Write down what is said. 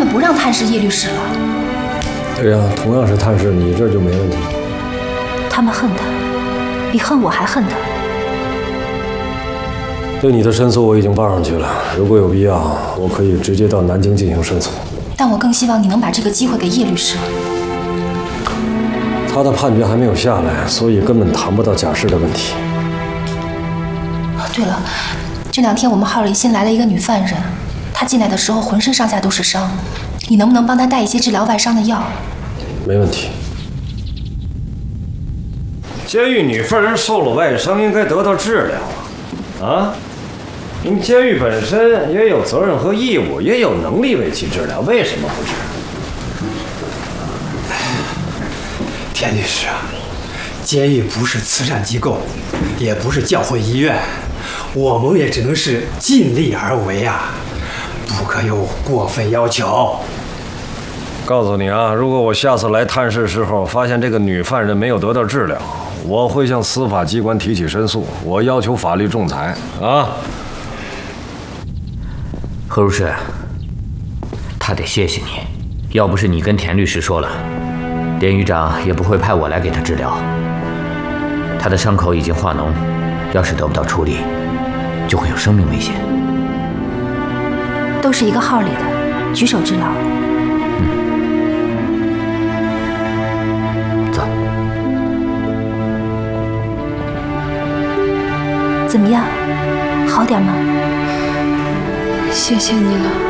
不让探视叶律师了。 对呀，同样是探视，你这就没问题。 他们恨他，比恨我还恨他。 对你的申诉我已经报上去了，如果有必要，我可以直接到南京进行申诉。 但我更希望你能把这个机会给叶律师。 他的判决还没有下来，所以根本谈不到假释的问题。 对了，这2天我们号里新来了一个女犯人，她进来的时候浑身上下都是伤，你能不能帮她带一些治疗外伤的药？ 没问题。 监狱女犯人受了外伤，应该得到治疗啊！你们监狱本身也有责任和义务，也有能力为其治疗，为什么不治？ 田律师啊，监狱不是慈善机构，也不是教会医院，我们也只能是尽力而为啊，不可有过分要求。 告诉你啊，如果我下次来探视时候发现这个女犯人没有得到治疗，我会向司法机关提起申诉，我要求法律仲裁啊！ 何如是，他得谢谢你，要不是你跟田律师说了，典狱长也不会派我来给他治疗。他的伤口已经化脓，要是得不到处理，就会有生命危险。 都是一个号里的，举手之劳。 走。 怎么样？好点吗？ 谢谢你了。